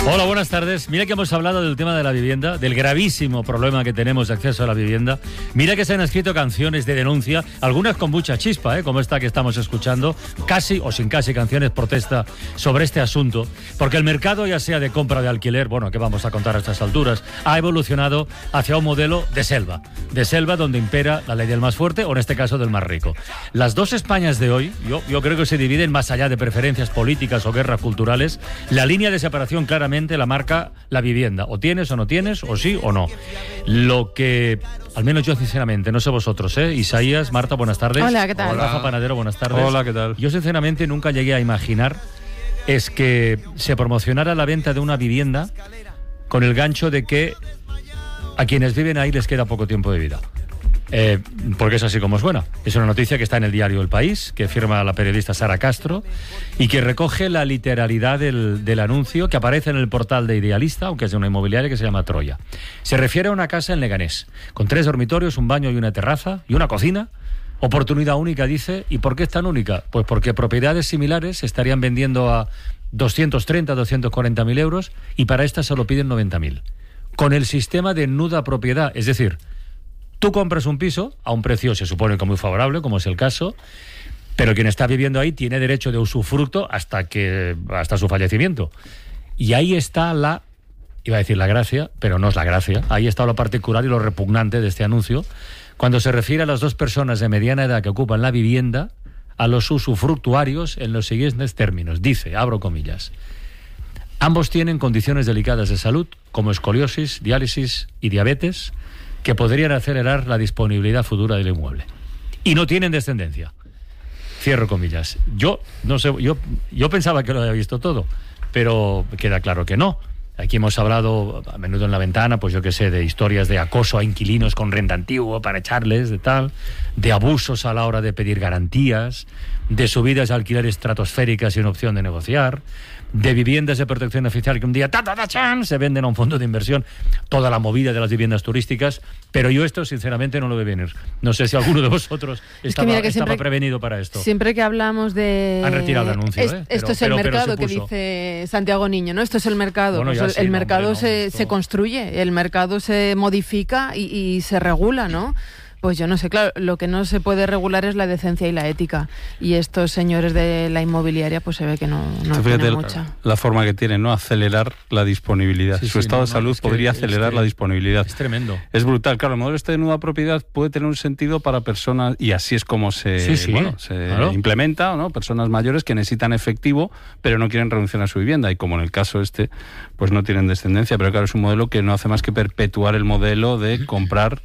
Hola, buenas tardes. Mira que hemos hablado del tema de la vivienda, del gravísimo problema que tenemos de acceso a la vivienda. Mira que se han escrito canciones de denuncia, algunas con mucha chispa, como esta que estamos escuchando, casi o sin casi canciones protesta sobre este asunto, porque el mercado, ya sea de compra o de alquiler, bueno, ¿qué vamos a contar a estas alturas?, ha evolucionado hacia un modelo de selva donde impera la ley del más fuerte, o en este caso del más rico. Las dos Españas de hoy, yo creo que se dividen más allá de preferencias políticas o guerras culturales. La línea de separación claramente la marca la vivienda. O tienes o no tienes, o sí o no. Lo que, al menos yo sinceramente, no sé vosotros, Isaías, Marta, buenas tardes. Hola, ¿qué tal? Rafa Panadero, buenas tardes. Hola, ¿qué tal? Yo sinceramente nunca llegué a imaginar es que se promocionara la venta de una vivienda con el gancho de que a quienes viven ahí les queda poco tiempo de vida. Porque es así como suena. Es una noticia que está en el diario El País, que firma la periodista Sara Castro y que recoge la literalidad del anuncio que aparece en el portal de Idealista, aunque es de una inmobiliaria que se llama Troya. Se refiere a una casa en Leganés, con 3 dormitorios, un baño y una terraza y una cocina. Oportunidad única, dice. ¿Y por qué es tan única? Pues porque propiedades similares se estarían vendiendo a 230, 240.000 euros y para esta solo piden 90.000. Con el sistema de nuda propiedad, es decir, tú compras un piso a un precio, se supone que muy favorable, como es el caso, pero quien está viviendo ahí tiene derecho de usufructo hasta su fallecimiento. Y ahí está iba a decir la gracia, pero no es la gracia, ahí está lo particular y lo repugnante de este anuncio, cuando se refiere a las dos personas de mediana edad que ocupan la vivienda, a los usufructuarios en los siguientes términos. Dice, abro comillas, ambos tienen condiciones delicadas de salud, como escoliosis, diálisis y diabetes, que podrían acelerar la disponibilidad futura del inmueble. Y no tienen descendencia. Cierro comillas. Yo no sé, yo pensaba que lo había visto todo, pero queda claro que no. Aquí hemos hablado a menudo en La Ventana, pues yo qué sé, de historias de acoso a inquilinos con renta antigua para echarles, de abusos a la hora de pedir garantías, de subidas de alquiler estratosféricas sin opción de negociar, de viviendas de protección oficial que un día se venden a un fondo de inversión, toda la movida de las viviendas turísticas, pero yo esto sinceramente no lo veo venir. No sé si alguno de vosotros estaba prevenido para esto. Siempre que hablamos de... Han retirado el anuncio, Esto es el mercado que dice Santiago Niño, ¿no? Esto es el mercado. Bueno, pues el mercado se construye, el mercado se modifica y se regula, ¿no? Pues yo no sé, claro, lo que no se puede regular es la decencia y la ética. Y estos señores de la inmobiliaria, pues se ve que no tienen mucha. La forma que tienen, ¿no? Acelerar la disponibilidad. Su estado de salud podría acelerar la disponibilidad. Es tremendo. Es brutal. Claro, el modelo de nueva propiedad puede tener un sentido para personas, y así es como se implementa, ¿no? Personas mayores que necesitan efectivo, pero no quieren renunciar a su vivienda. Y como en el caso pues no tienen descendencia. Pero claro, es un modelo que no hace más que perpetuar el modelo de comprar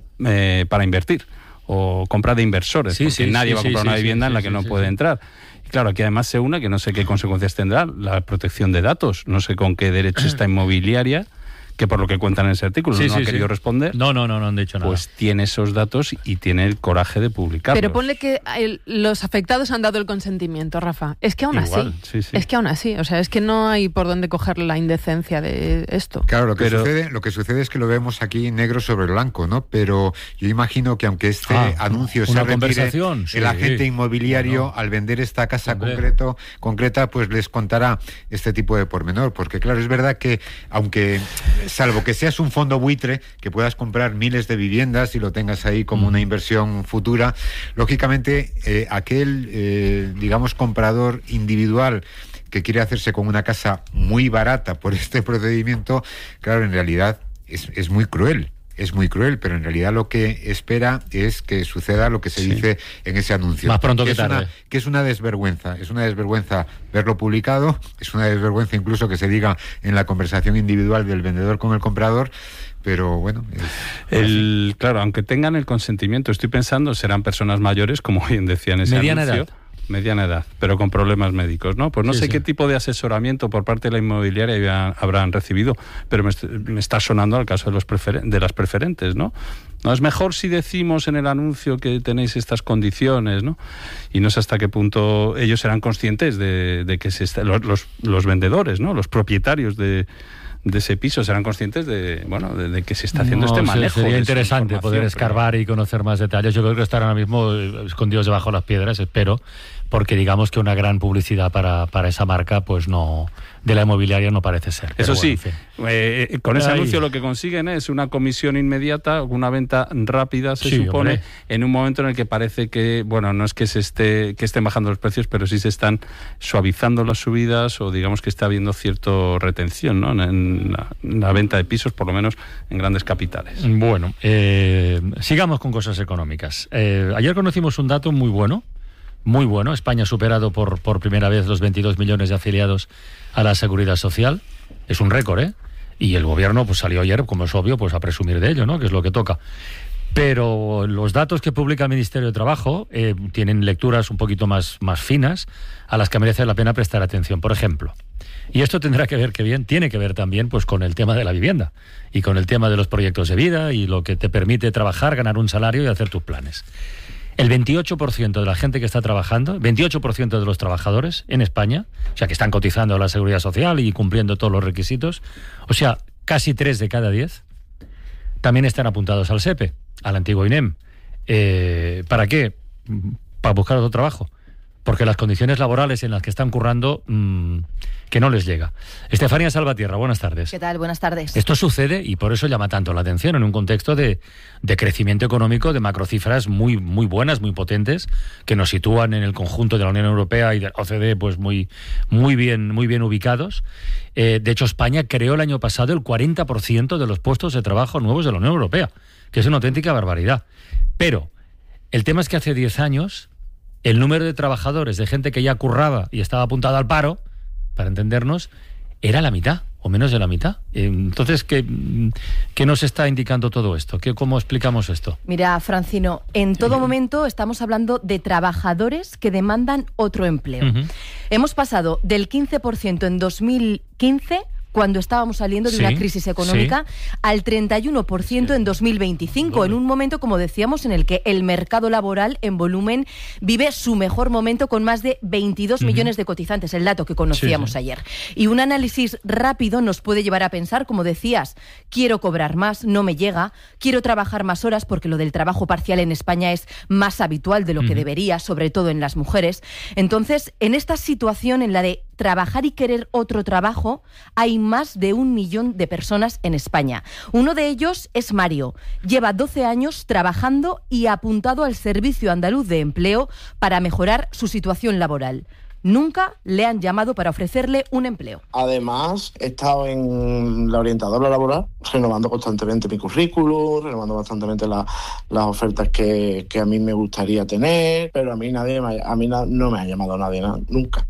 para invertir o compra de inversores, porque nadie va a comprar una vivienda en la que no puede entrar. Y claro, aquí además se une que no sé qué consecuencias tendrá la protección de datos, no sé con qué derecho esta inmobiliaria, que por lo que cuentan en ese artículo no ha querido responder. No han dicho nada. Pues tiene esos datos y tiene el coraje de publicarlos. Pero ponle que los afectados han dado el consentimiento, Rafa. Es que aún es que aún así, o sea, es que no hay por dónde coger la indecencia de esto. Claro, lo que sucede es que lo vemos aquí negro sobre blanco, ¿no? Pero yo imagino que aunque este anuncio se retire, el agente inmobiliario al vender esta casa concreta, pues les contará este tipo de pormenor, porque claro, es verdad que aunque salvo que seas un fondo buitre, que puedas comprar miles de viviendas y lo tengas ahí como una inversión futura, lógicamente digamos, comprador individual que quiere hacerse con una casa muy barata por este procedimiento, claro, en realidad es muy cruel. Es muy cruel, pero en realidad lo que espera es que suceda lo que se dice en ese anuncio. Más pronto que tarde. Que es una desvergüenza. Es una desvergüenza verlo publicado, es una desvergüenza incluso que se diga en la conversación individual del vendedor con el comprador, pero bueno... Claro, aunque tengan el consentimiento, estoy pensando, serán personas mayores, como bien decía en ese anuncio. Mediana edad, pero con problemas médicos, ¿no? Pues no sé qué tipo de asesoramiento por parte de la inmobiliaria habrán recibido, pero me está sonando al caso de las preferentes, ¿no? No es mejor si decimos en el anuncio que tenéis estas condiciones, ¿no? Y no sé hasta qué punto ellos serán conscientes de que los vendedores, ¿no? Los propietarios de ese piso serán conscientes de que se está haciendo este manejo. Sería interesante poder escarbar y conocer más detalles. Yo creo que estarán ahora mismo escondidos debajo de las piedras, espero, porque digamos que una gran publicidad para esa marca, pues no, de la inmobiliaria no parece ser. Eso sí, con ese anuncio lo que consiguen es una comisión inmediata, una venta rápida, se supone, en un momento en el que parece que, bueno, no es que estén bajando los precios, pero sí se están suavizando las subidas, o digamos que está habiendo cierta retención, ¿no?, en la venta de pisos, por lo menos en grandes capitales. Bueno, sigamos con cosas económicas. Ayer conocimos un dato muy bueno. España ha superado por primera vez los 22 millones de afiliados a la Seguridad Social. Es un récord, ¿eh? Y el gobierno pues salió ayer, como es obvio, pues a presumir de ello, ¿no?, que es lo que toca. Pero los datos que publica el Ministerio de Trabajo tienen lecturas un poquito más finas, a las que merece la pena prestar atención. Por ejemplo, y esto tiene que ver también pues con el tema de la vivienda y con el tema de los proyectos de vida y lo que te permite trabajar, ganar un salario y hacer tus planes. El 28% de la gente que está trabajando, 28% de los trabajadores en España, o sea, que están cotizando a la Seguridad Social y cumpliendo todos los requisitos, o sea, casi 3 de cada 10, también están apuntados al SEPE, al antiguo INEM. ¿Para qué? Para buscar otro trabajo. Porque las condiciones laborales en las que están currando, que no les llega. Estefanía Salvatierra, buenas tardes. ¿Qué tal? Buenas tardes. Esto sucede, y por eso llama tanto la atención, en un contexto de crecimiento económico, de macrocifras muy buenas, muy potentes, que nos sitúan en el conjunto de la Unión Europea y de la OCDE pues muy bien ubicados. De hecho, España creó el año pasado el 40% de los puestos de trabajo nuevos de la Unión Europea, que es una auténtica barbaridad. Pero el tema es que hace 10 años... el número de trabajadores, de gente que ya curraba y estaba apuntada al paro, para entendernos, era la mitad, o menos de la mitad. Entonces, ¿qué nos está indicando todo esto? ¿Cómo explicamos esto? Mira, Francino, en todo momento estamos hablando de trabajadores que demandan otro empleo. Uh-huh. Hemos pasado del 15% en 2015... cuando estábamos saliendo de una crisis económica, al 31% en 2025, en un momento, como decíamos, en el que el mercado laboral en volumen vive su mejor momento con más de 22 millones de cotizantes, el dato que conocíamos ayer. Y un análisis rápido nos puede llevar a pensar, como decías, quiero cobrar más, no me llega, quiero trabajar más horas, porque lo del trabajo parcial en España es más habitual de lo que debería, sobre todo en las mujeres. Entonces, en esta situación en la de trabajar y querer otro trabajo, hay más de 1 millón de personas en España. Uno de ellos es Mario. Lleva 12 años trabajando y apuntado al Servicio Andaluz de Empleo para mejorar su situación laboral. Nunca le han llamado para ofrecerle un empleo. Además, he estado en la orientadora laboral, renovando constantemente mi currículum, renovando constantemente las ofertas que a mí me gustaría tener, pero a mí no me ha llamado nadie, nunca.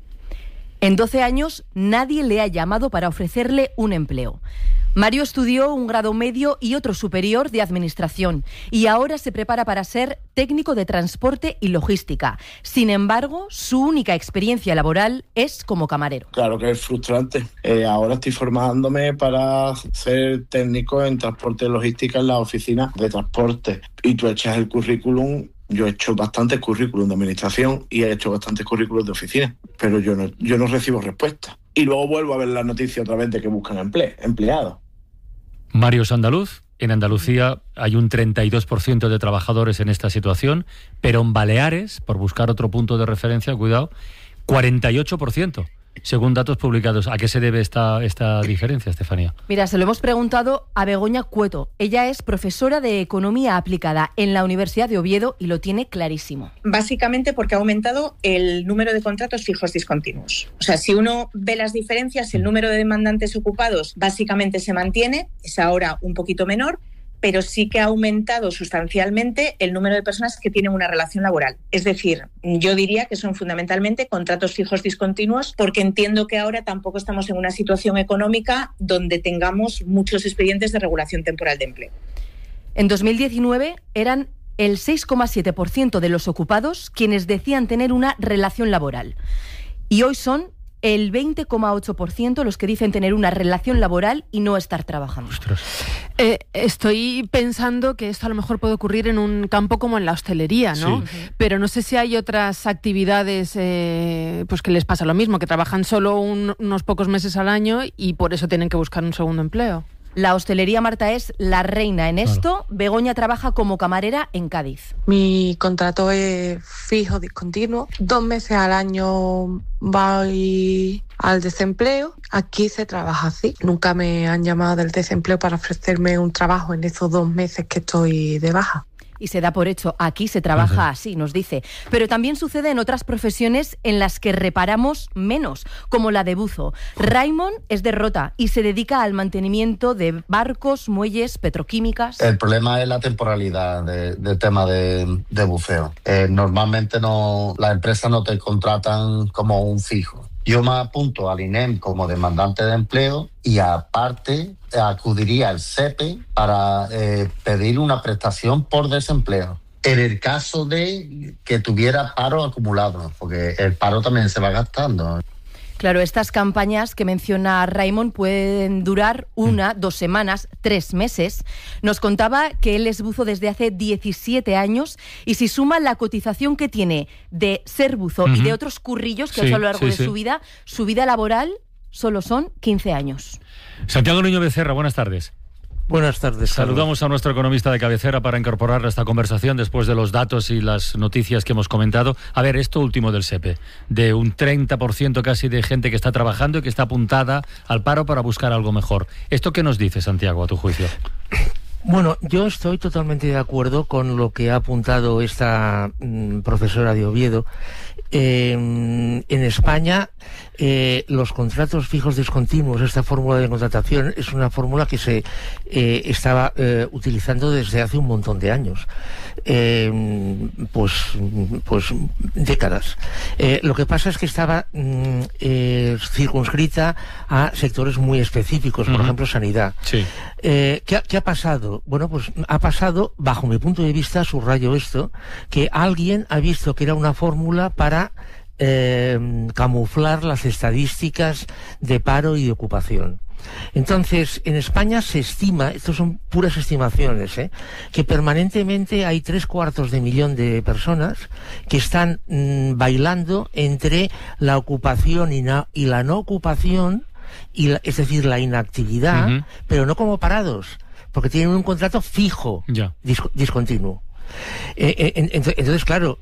En 12 años, nadie le ha llamado para ofrecerle un empleo. Mario estudió un grado medio y otro superior de administración y ahora se prepara para ser técnico de transporte y logística. Sin embargo, su única experiencia laboral es como camarero. Claro que es frustrante. Ahora estoy formándome para ser técnico en transporte y logística en la oficina de transporte. Y tú echas el currículum. Yo he hecho bastantes currículum de administración y he hecho bastantes currículums de oficina, pero yo no recibo respuesta. Y luego vuelvo a ver las noticias otra vez de que buscan empleados. Mario es andaluz. En Andalucía hay un 32% de trabajadores en esta situación, pero en Baleares, por buscar otro punto de referencia, cuidado, 48%. Según datos publicados. ¿A qué se debe esta diferencia, Estefanía? Mira, se lo hemos preguntado a Begoña Cueto. Ella es profesora de Economía Aplicada en la Universidad de Oviedo y lo tiene clarísimo. Básicamente porque ha aumentado el número de contratos fijos discontinuos. O sea, si uno ve las diferencias, el número de demandantes ocupados básicamente se mantiene, es ahora un poquito menor, pero sí que ha aumentado sustancialmente el número de personas que tienen una relación laboral. Es decir, yo diría que son fundamentalmente contratos fijos discontinuos, porque entiendo que ahora tampoco estamos en una situación económica donde tengamos muchos expedientes de regulación temporal de empleo. En 2019 eran el 6,7% de los ocupados quienes decían tener una relación laboral. Y hoy son el 20,8% los que dicen tener una relación laboral y no estar trabajando. Estoy pensando que esto a lo mejor puede ocurrir en un campo como en la hostelería, ¿no? Sí. Pero no sé si hay otras actividades pues que les pasa lo mismo, que trabajan solo unos pocos meses al año y por eso tienen que buscar un segundo empleo. La hostelería, Marta, es la reina en esto. Begoña trabaja como camarera en Cádiz. Mi contrato es fijo, discontinuo. 2 meses al año voy al desempleo. Aquí se trabaja así. Nunca me han llamado del desempleo para ofrecerme un trabajo en esos 2 meses que estoy de baja. Y se da por hecho, aquí se trabaja así, nos dice. Pero también sucede en otras profesiones en las que reparamos menos, como la de buzo. Raymond es de Rota y se dedica al mantenimiento de barcos, muelles, petroquímicas. El problema es la temporalidad del tema de buceo. Normalmente las empresas no te contratan como un fijo. Yo me apunto al INEM como demandante de empleo y aparte acudiría al SEPE para pedir una prestación por desempleo. En el caso de que tuviera paro acumulado, porque el paro también se va gastando. Claro, estas campañas que menciona Raymond pueden durar 1, 2 semanas, 3 meses. Nos contaba que él es buzo desde hace 17 años y si suma la cotización que tiene de ser buzo y de otros currillos que ha hecho a lo largo de su vida laboral solo son 15 años. Santiago Niño Becerra, buenas tardes. Buenas tardes. Saludamos a nuestro economista de cabecera para incorporarle a esta conversación después de los datos y las noticias que hemos comentado. A ver, esto último del SEPE, de un 30% casi de gente que está trabajando y que está apuntada al paro para buscar algo mejor. ¿Esto qué nos dice, Santiago, a tu juicio? Bueno, yo estoy totalmente de acuerdo con lo que ha apuntado esta profesora de Oviedo. En España, los contratos fijos discontinuos, esta fórmula de contratación, es una fórmula que se estaba utilizando desde hace un montón de años, pues décadas. Lo que pasa es que estaba circunscrita a sectores muy específicos, por ejemplo, sanidad. Sí. ¿Qué ha pasado? Bueno, pues ha pasado, bajo mi punto de vista, subrayo esto, que alguien ha visto que era una fórmula para camuflar las estadísticas de paro y de ocupación. Entonces, en España se estima, estos son puras estimaciones, que permanentemente hay 3/4 de personas que están bailando entre la ocupación y la no ocupación, es decir, la inactividad, pero no como parados, porque tienen un contrato fijo, discontinuo. Entonces, claro,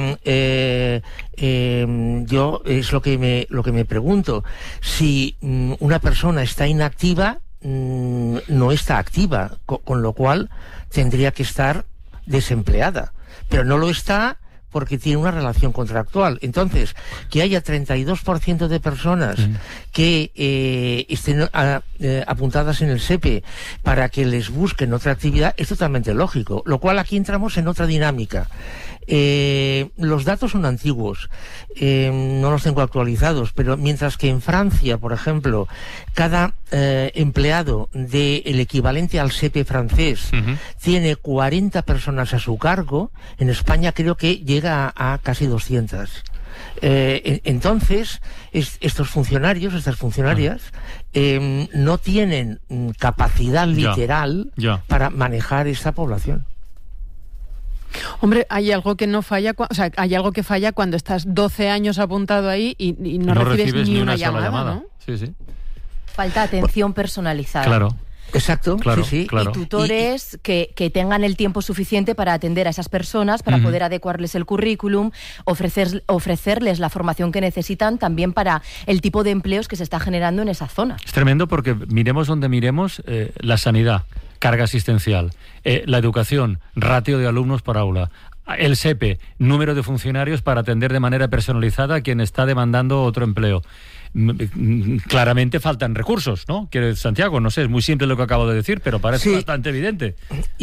yo es lo que me pregunto. Si una persona está inactiva, no está activa, con lo cual tendría que estar desempleada, pero no lo está porque tiene una relación contractual. Entonces, que haya 32% de personas que estén apuntadas en el SEPE para que les busquen otra actividad es totalmente lógico, lo cual aquí entramos en otra dinámica. Los datos son antiguos, no los tengo actualizados, pero mientras que en Francia, por ejemplo, cada empleado del equivalente al SEPE francés tiene 40 personas a su cargo, en España creo que llega a casi 200. Entonces, estos funcionarios, estas funcionarias, no tienen capacidad literal para manejar esta población. Hombre, hay algo que no falla, hay algo que falla cuando estás 12 años apuntado ahí y no recibes ni una llamada, ¿no? Sí, sí. Falta atención personalizada. Claro. Exacto, claro, sí. Claro. Y tutores que tengan el tiempo suficiente para atender a esas personas, para poder adecuarles el currículum, ofrecerles la formación que necesitan también para el tipo de empleos que se está generando en esa zona. Es tremendo porque miremos donde miremos, la sanidad, carga asistencial, la educación, ratio de alumnos por aula, el SEPE, número de funcionarios para atender de manera personalizada a quien está demandando otro empleo. Claramente faltan recursos, ¿no? Que Santiago, no sé, es muy simple lo que acabo de decir, pero parece bastante evidente.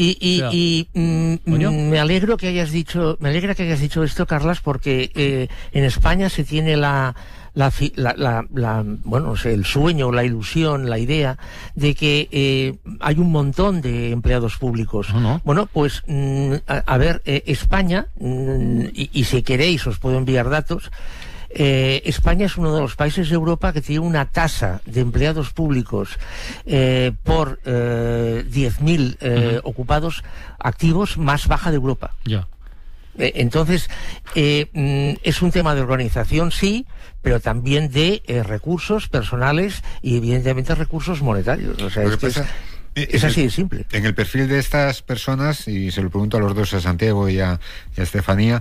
Me alegra que hayas dicho esto, Carlas, porque en España se tiene el sueño, la ilusión, la idea de que hay un montón de empleados públicos. No. Bueno, pues España, y si queréis os puedo enviar datos. España es uno de los países de Europa que tiene una tasa de empleados públicos por 10.000 ocupados activos más baja de Europa. Entonces, es un tema de organización, sí, pero también de recursos personales y, evidentemente, recursos monetarios. O sea, Es así de simple. En el perfil de estas personas, y se lo pregunto a los dos, a Santiago y a Estefanía,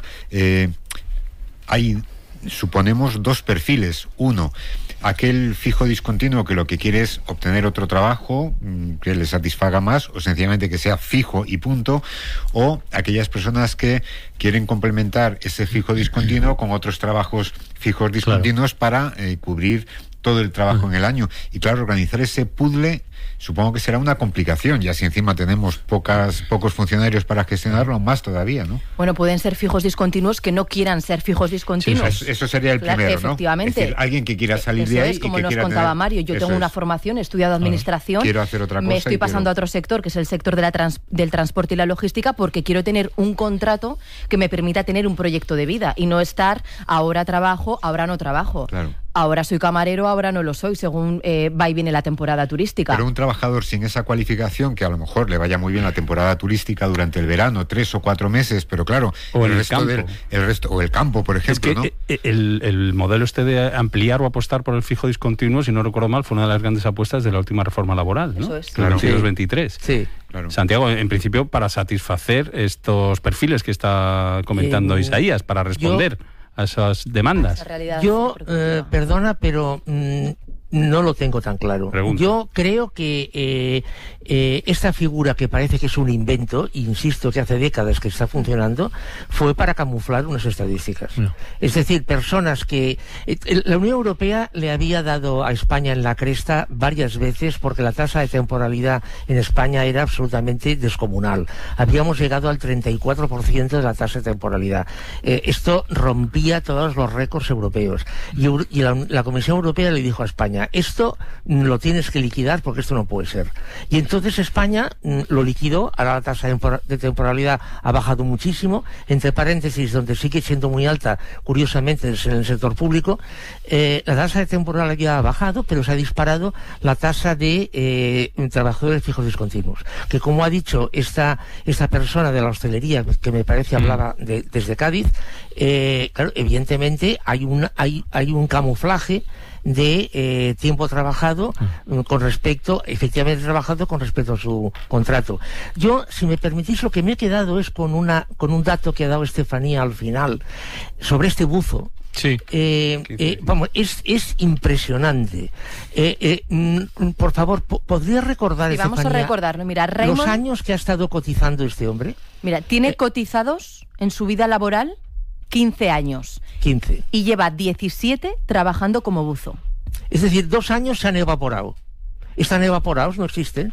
hay, suponemos, dos perfiles. Uno, aquel fijo discontinuo que lo que quiere es obtener otro trabajo que le satisfaga más, o sencillamente que sea fijo y punto, o aquellas personas que quieren complementar ese fijo discontinuo con otros trabajos fijos discontinuos para cubrir todo el trabajo en el año. Y claro, organizar ese puzzle supongo que será una complicación, ya si encima tenemos pocos funcionarios para gestionarlo, más todavía, ¿no? Bueno, pueden ser fijos discontinuos que no quieran ser fijos discontinuos. Sí, eso sería el primero, efectivamente, ¿no? Es decir, alguien que quiera salir de ahí es como y que nos quiera contaba tener... Mario. Yo tengo una formación, he estudiado administración, quiero hacer otra cosa, me estoy pasando a otro sector, que es el sector del transporte y la logística, porque quiero tener un contrato que me permita tener un proyecto de vida y no estar ahora trabajo, ahora no trabajo. Claro. Ahora soy camarero, ahora no lo soy, según va y viene la temporada turística. Pero un trabajador sin esa cualificación, que a lo mejor le vaya muy bien la temporada turística durante el verano, 3 o 4 meses, pero claro, o el resto o el campo, por ejemplo, es que, ¿no? El modelo de ampliar o apostar por el fijo discontinuo, si no recuerdo mal, fue una de las grandes apuestas de la última reforma laboral, ¿no? Eso es. Claro. 22-23. Sí. Claro. Santiago, en principio, para satisfacer estos perfiles que está comentando Isaías, para responder a esas demandas. Yo, perdona, pero no lo tengo tan claro. Pregunta. Yo creo que esta figura, que parece que es un invento, insisto que hace décadas que está funcionando, fue para camuflar unas estadísticas. No. Es decir, personas que... la Unión Europea le había dado a España en la cresta varias veces porque la tasa de temporalidad en España era absolutamente descomunal. Habíamos llegado al 34% de la tasa de temporalidad. Esto rompía todos los récords europeos. Y la Comisión Europea le dijo a España: esto lo tienes que liquidar porque esto no puede ser. Y entonces España lo liquidó. Ahora la tasa de temporalidad ha bajado muchísimo, entre paréntesis, donde sigue siendo muy alta, curiosamente, es en el sector público. La tasa de temporalidad ha bajado, pero se ha disparado la tasa de trabajadores fijos discontinuos, que, como ha dicho esta persona de la hostelería, que me parece hablaba desde Cádiz, claro, evidentemente hay un camuflaje de tiempo trabajado efectivamente trabajado con respecto a su contrato. Yo, si me permitís, lo que me he quedado es con un dato que ha dado Estefanía al final sobre este buzo. Sí. Vamos, es impresionante. Por favor, ¿podría recordar, Estefanía, vamos a recordarlo? Mira, Raymond, los años que ha estado cotizando este hombre? Mira, tiene cotizados en su vida laboral 15 años. 15. Y lleva 17 trabajando como buzo. Es decir, 2 años se han evaporado. ¿Están evaporados? ¿No existen?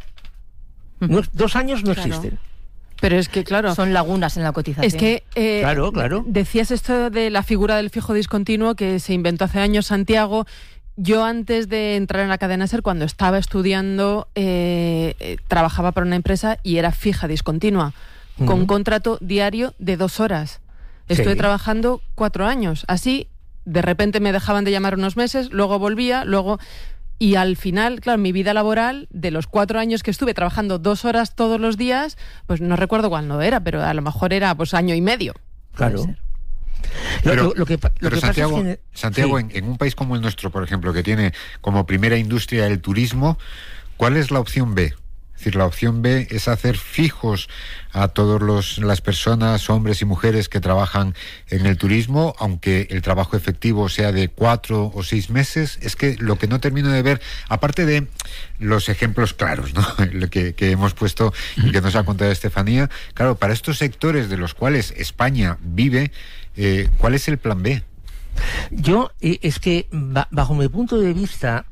2 años no existen. Pero es que, claro... Son lagunas en la cotización. Es que... claro. Decías esto de la figura del fijo discontinuo que se inventó hace años, Santiago. Yo, antes de entrar en la cadena SER, cuando estaba estudiando, trabajaba para una empresa y era fija discontinua, con contrato diario de 2 horas. Estuve trabajando 4 años. Así, de repente me dejaban de llamar unos meses, luego volvía, y al final, claro, mi vida laboral, de los 4 años que estuve trabajando 2 horas todos los días, pues no recuerdo cuándo era, pero a lo mejor era pues año y medio. Claro. Pero Santiago, en un país como el nuestro, por ejemplo, que tiene como primera industria el turismo, ¿cuál es la opción B? Es decir, la opción B es hacer fijos a todas las personas, hombres y mujeres que trabajan en el turismo, aunque el trabajo efectivo sea de 4 o 6 meses. Es que lo que no termino de ver, aparte de los ejemplos claros, ¿no?, que hemos puesto y que nos ha contado Estefanía, claro, para estos sectores de los cuales España vive, ¿cuál es el plan B? Yo, es que, bajo mi punto de vista,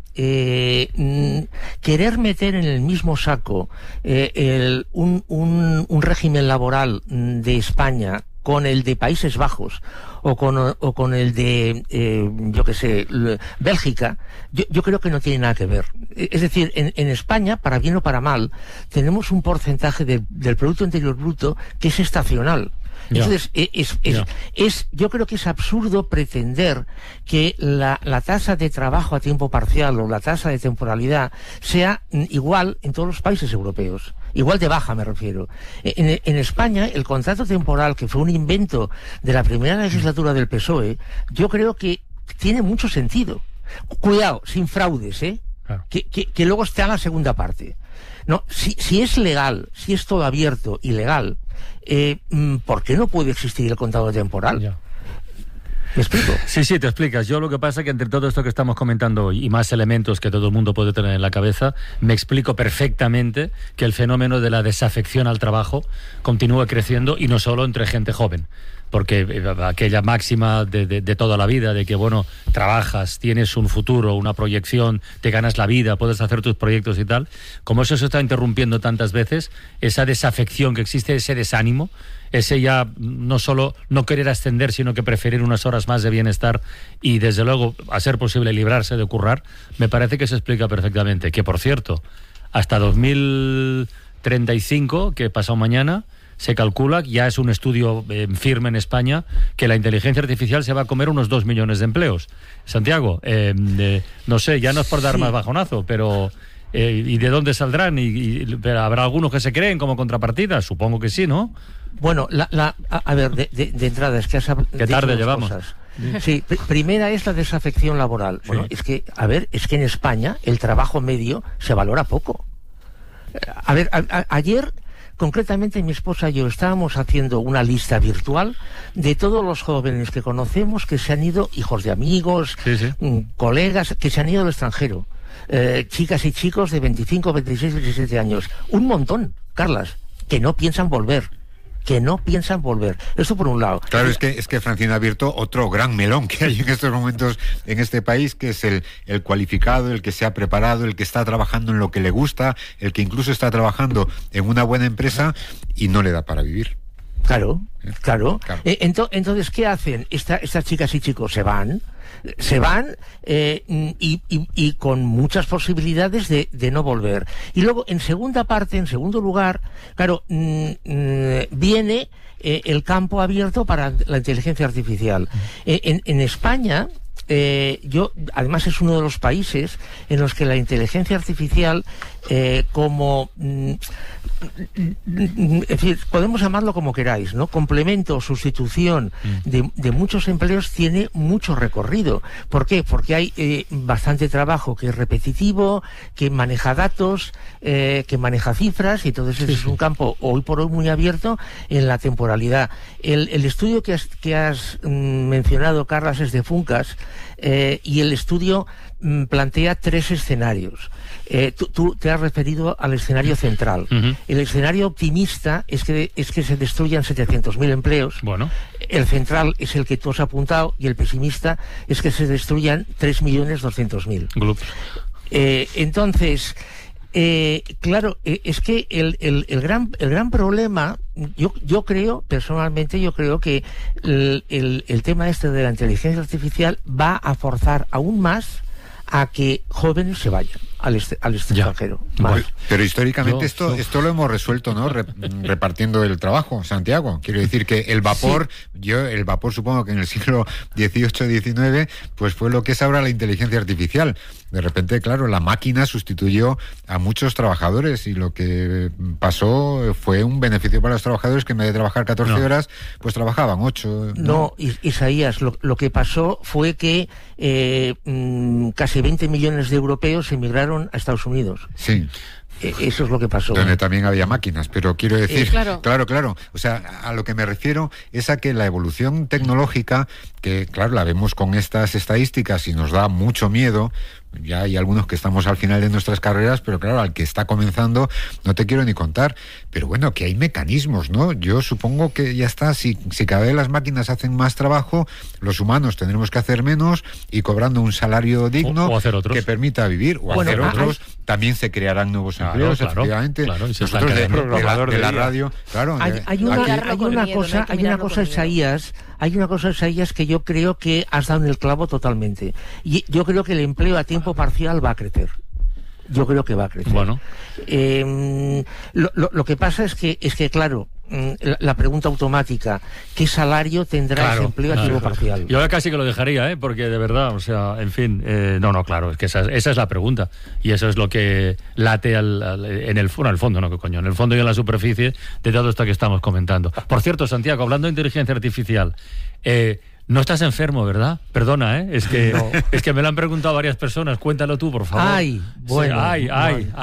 querer meter en el mismo saco un régimen laboral de España con el de Países Bajos o con el de yo qué sé, Bélgica, yo creo que no tiene nada que ver. Es decir, en España, para bien o para mal, tenemos un porcentaje del Producto Interior Bruto que es estacional. Entonces, yo creo que es absurdo pretender que la tasa de trabajo a tiempo parcial o la tasa de temporalidad sea igual en todos los países europeos. Igual de baja, me refiero. En España, el contrato temporal, que fue un invento de la primera legislatura del PSOE, yo creo que tiene mucho sentido. Cuidado, sin fraudes, Claro. Que luego está la segunda parte. No, si es legal, si es todo abierto y legal, ¿por qué no puede existir el contado temporal? Ya. ¿Me explico? Sí, te explicas. Yo lo que pasa es que entre todo esto que estamos comentando hoy y más elementos que todo el mundo puede tener en la cabeza, me explico perfectamente que el fenómeno de la desafección al trabajo continúa creciendo, y no solo entre gente joven. Porque aquella máxima de toda la vida, de que, bueno, trabajas, tienes un futuro, una proyección, te ganas la vida, puedes hacer tus proyectos y tal, como eso se está interrumpiendo tantas veces, esa desafección que existe, ese desánimo, ese ya no solo no querer ascender, sino que preferir unas horas más de bienestar y, desde luego, a ser posible librarse de currar, me parece que se explica perfectamente. Que, por cierto, hasta 2035, que pasado mañana, se calcula, ya es un estudio firme en España, que la inteligencia artificial se va a comer unos 2 millones de empleos. Santiago, no sé, ya no es por dar más bajonazo, pero... ¿y de dónde saldrán? Pero ¿habrá algunos que se creen como contrapartida? Supongo que sí, ¿no? Bueno, a ver, de entrada, es que has hablado... ¿Qué tarde llevamos? Cosas. Sí, primera es la desafección laboral. Sí. Bueno, es que en España el trabajo medio se valora poco. A ver, ayer... Concretamente, mi esposa y yo estábamos haciendo una lista virtual de todos los jóvenes que conocemos que se han ido, hijos de amigos, colegas, que se han ido al extranjero. Chicas y chicos de 25, 26, 27 años. Un montón, Carlas, que no piensan volver. Eso por un lado. Claro, es que Francina ha abierto otro gran melón que hay en estos momentos en este país, que es el cualificado, el que se ha preparado, el que está trabajando en lo que le gusta, el que incluso está trabajando en una buena empresa y no le da para vivir. Claro. Entonces, ¿qué hacen? Estas chicas y chicos se van y con muchas posibilidades de no volver. Y luego, en segundo lugar, claro, viene el campo abierto para la inteligencia artificial. En España, además es uno de los países en los que la inteligencia artificial en fin, podemos llamarlo como queráis, ¿no? Complemento o sustitución de muchos empleos, tiene mucho recorrido. ¿Por qué? Porque hay bastante trabajo que es repetitivo, que maneja datos, que maneja cifras, y entonces ese es un campo hoy por hoy muy abierto en la temporalidad. El estudio que has mencionado, Carlas, es de Funcas, y el estudio plantea 3 escenarios. Tú te has referido al escenario central. El escenario optimista es que se destruyan 700.000 empleos. Bueno. El central es el que tú has apuntado, y el pesimista es que se destruyan 3.200.000. Entonces, claro, es que el gran problema, yo creo, personalmente, que el tema este de la inteligencia artificial va a forzar aún más a que jóvenes se vayan al extranjero. Pero históricamente esto lo hemos resuelto, ¿no? Repartiendo el trabajo, Santiago. Quiero decir que el vapor, el vapor supongo que en el siglo XVIII-XIX, pues fue lo que es ahora la inteligencia artificial. De repente, claro, la máquina sustituyó a muchos trabajadores, y lo que pasó fue un beneficio para los trabajadores, que en vez de trabajar 14 horas, pues trabajaban 8. No, Isaías, lo que pasó fue que casi 20 millones de europeos emigraron a Estados Unidos. Sí. Eso es lo que pasó. Donde también había máquinas, pero quiero decir... Claro. O sea, a lo que me refiero es a que la evolución tecnológica, que claro, la vemos con estas estadísticas y nos da mucho miedo. Ya hay algunos que estamos al final de nuestras carreras, pero claro, al que está comenzando no te quiero ni contar. Pero bueno, que hay mecanismos, ¿no? Yo supongo que ya está, si cada vez las máquinas hacen más trabajo, los humanos tendremos que hacer menos, y cobrando un salario digno o hacer otros, que permita vivir, o hacer otros. También se crearán nuevos empleos, efectivamente. Claro, y nosotros de la radio, claro. Hay una cosa, Isaías, que yo creo que has dado en el clavo totalmente. Y yo creo que el empleo a tiempo parcial va a crecer. Yo creo que va a crecer. Bueno. Lo que pasa es que claro, la pregunta automática, ¿qué salario tendrá ese empleo a tiempo parcial? Yo ahora casi que lo dejaría, porque de verdad, o sea, en fin, claro, es que esa es la pregunta, y eso es lo que late en el fondo, no, que coño, en el fondo y en la superficie de todo esto que estamos comentando. Por cierto, Santiago, hablando de inteligencia artificial, no estás enfermo, ¿verdad? Perdona, es que me lo han preguntado varias personas. Cuéntalo tú, por favor. Ay, bueno. Sí, ay.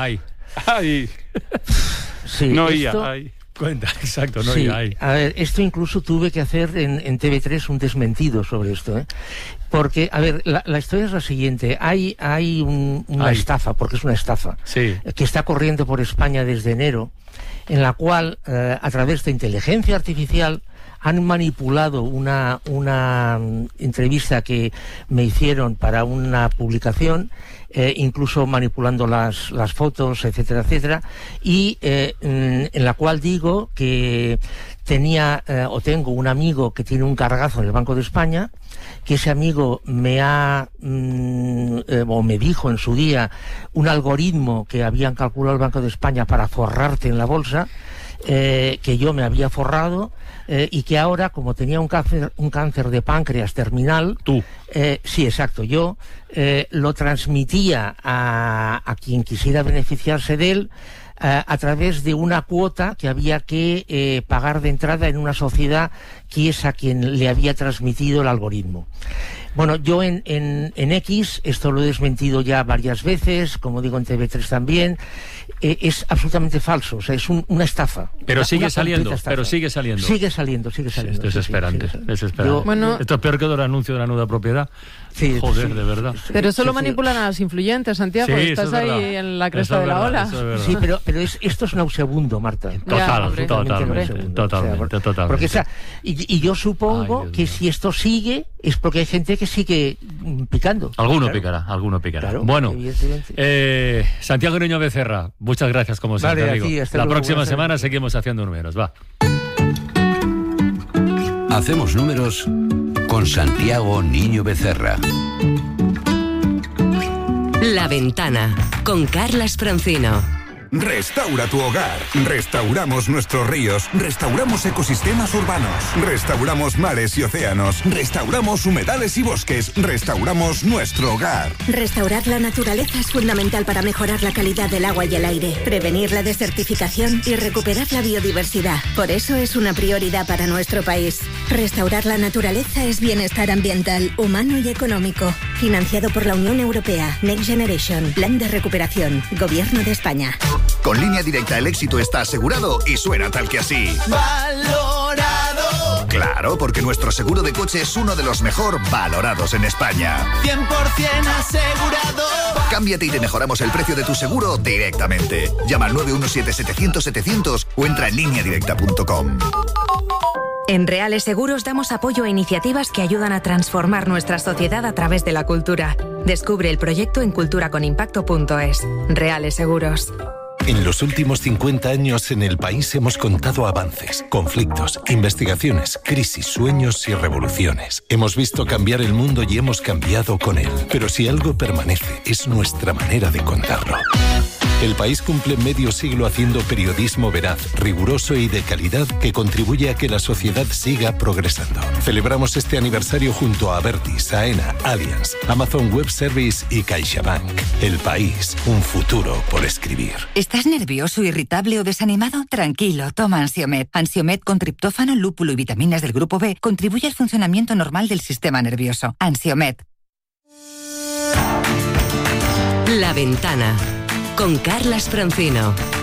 ¡Ay! Sí, no esto... IA, ay. Cuenta, exacto, no sí, IA, ay. A ver, esto incluso tuve que hacer en TV3 un desmentido sobre esto, ¿eh? Porque, a ver, la historia es la siguiente. Hay una estafa, porque es una estafa, que está corriendo por España desde enero, en la cual, a través de inteligencia artificial, han manipulado una entrevista que me hicieron para una publicación, incluso manipulando las fotos, etcétera, etcétera, y en la cual digo que tengo un amigo que tiene un cargazo en el Banco de España, que ese amigo me dijo en su día un algoritmo que habían calculado el Banco de España para forrarte en la bolsa, que yo me había forrado, y que ahora, como tenía un cáncer de páncreas terminal... Tú. Sí, exacto. Yo lo transmitía a quien quisiera beneficiarse de él a través de una cuota que había que pagar de entrada en una sociedad que es a quien le había transmitido el algoritmo. Bueno, yo en X, esto lo he desmentido ya varias veces, como digo en TV3 también, es absolutamente falso, o sea, es una estafa. Pero sigue saliendo, Sigue saliendo. Sí, esto es desesperante, desesperante. Bueno, esto es peor que el anuncio de la nueva propiedad. Sí, joder, de verdad. Pero solo manipulan a los influyentes, Santiago. Sí, Estás ahí en la cresta de la ola. Sí, pero esto es nauseabundo, Marta. Totalmente. Porque, o sea, y yo supongo que si esto sigue es porque hay gente que sigue picando. Alguno picará. Claro, bueno, Santiago Niño Becerra, muchas gracias como siempre, amigo. La próxima semana seguimos haciendo números, va. Hacemos números con Santiago Niño Becerra. La Ventana, con Carlas Francino. Restaura tu hogar. Restauramos nuestros ríos. Restauramos ecosistemas urbanos. Restauramos mares y océanos. Restauramos humedales y bosques. Restauramos nuestro hogar. Restaurar la naturaleza es fundamental para mejorar la calidad del agua y el aire, prevenir la desertificación y recuperar la biodiversidad. Por eso es una prioridad para nuestro país. Restaurar la naturaleza es bienestar ambiental, humano y económico. Financiado por la Unión Europea. Next Generation. Plan de recuperación. Gobierno de España. Con Línea Directa el éxito está asegurado y suena tal que así. ¡Valorado! Claro, porque nuestro seguro de coche es uno de los mejor valorados en España. 100% asegurado. Cámbiate y te mejoramos el precio de tu seguro directamente. Llama al 917-700-700 o entra en lineadirecta.com. En Reales Seguros damos apoyo a iniciativas que ayudan a transformar nuestra sociedad a través de la cultura. Descubre el proyecto en culturaconimpacto.es. Reales Seguros. En los últimos 50 años en el país hemos contado avances, conflictos, investigaciones, crisis, sueños y revoluciones. Hemos visto cambiar el mundo y hemos cambiado con él. Pero si algo permanece, es nuestra manera de contarlo. El país cumple medio siglo haciendo periodismo veraz, riguroso y de calidad que contribuye a que la sociedad siga progresando. Celebramos este aniversario junto a Abertis, Aena, Allianz, Amazon Web Service y CaixaBank. El país, un futuro por escribir. ¿Estás nervioso, irritable o desanimado? Tranquilo, toma Ansiomed. Ansiomed con triptófano, lúpulo y vitaminas del grupo B contribuye al funcionamiento normal del sistema nervioso. Ansiomed. La Ventana, con Carlas Francino.